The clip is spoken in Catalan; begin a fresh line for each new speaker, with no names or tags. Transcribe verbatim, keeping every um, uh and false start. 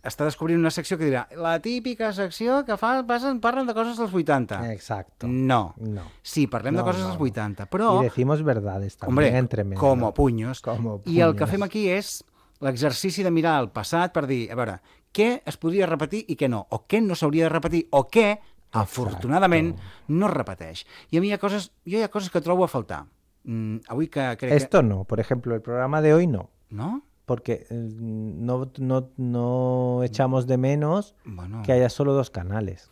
està descobrint una secció que dirà la típica secció que fa, passen, parlen de coses dels vuitanta.
Exacto.
No.
No.
Sí, parlem
No,
de coses
no,
dels
no.
vuitanta, però...
Y decimos verdades también,
Hombre,
entre medio.
como puños.
Como
I el que
puños.
fem aquí és l'exercici de mirar al passat per dir, a veure, què es podria repetir i què no, o què no s'hauria de repetir, o què, afortunadament, no es repeteix. I a mi hi ha coses, jo hi ha coses que trobo a faltar. Mm, avui que crec
Esto
que...
no, por ejemplo, el programa de hoy no.
No?
Porque eh, no, no, no echamos de menos
Bueno,
que haya solo dos canales.